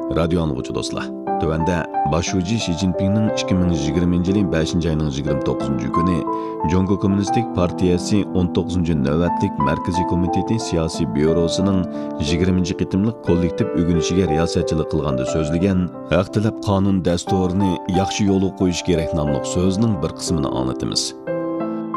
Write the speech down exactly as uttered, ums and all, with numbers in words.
Radio anlıqçı dostlar. Tövende başucu Xi Jinping'nin ikki ming yigirmanchi yılın beshinchi ayının yigirma to'qqizinchi günü Jongo Kommunistik Partiyasi o'n to'qqizinchi navbatlik Markaziy komiteti siyosiy byurosining yigirmanchi qitimliq kollektiv o'ginishiga riyosatchilik qilganda so'zlagan haq tilab qonun dasturini yaxshi yo'lga qo'yish kerak nomli so'zning bir qismini anglatamiz.